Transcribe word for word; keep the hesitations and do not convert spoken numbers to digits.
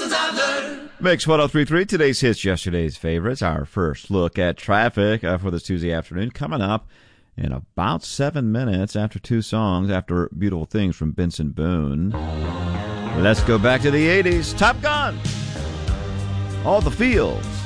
lessons I've learned. Mix one oh three point three, today's hits, yesterday's favorites. Our first look at traffic uh, for this Tuesday afternoon coming up in about seven minutes after two songs, after Beautiful Things from Benson Boone. Let's go back to the eighties. Top Gun. All the Fields.